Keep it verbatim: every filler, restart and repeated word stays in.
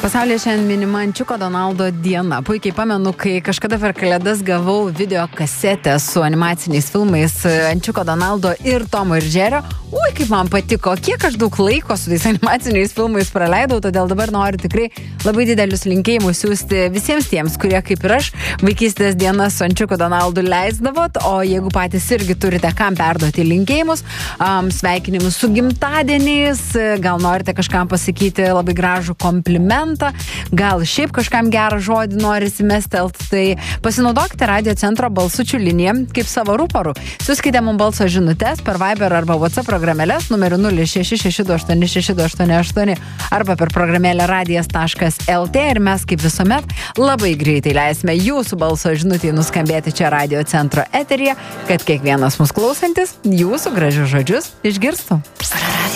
Pasaulyje šiandien minima Ančiuko Donaldo diena. Puikiai pamenu, kai kažkada per kalėdas gavau video kasetę su animaciniais filmais Ančiuko Donaldo ir Tomo ir Džerio. Ui, kaip man patiko, kiek aš daug laiko su tais animaciniais filmais praleidau, todėl dabar noriu tikrai labai didelius linkėjimus siūsti visiems tiems, kurie kaip ir aš vaikystės dienas su Ančiuko Donaldu leisdavot, o jeigu patys irgi turite kam perduoti linkėjimus, um, sveikinimus su gimtadieniais, gal norite kažkam pasakyti labai gražų komplimentą, gal šiaip kažkam gerą žodį norisi mestelt, tai pasinaudokite Radio Centro balsučių liniją kaip savo ruporų. Siųskite mums balso žinutes per Viber arba WhatsApp programėlės numeriu nulis šeši šeši du aštuoni šeši du aštuoni aštuoni arba per programėlę radijas taškas lt ir mes kaip visuomet labai greitai leisime jūsų balso žinutį nuskambėti čia Radio Centro eteryje, kad kiekvienas mus klausantis jūsų gražius žodžius išgirstų.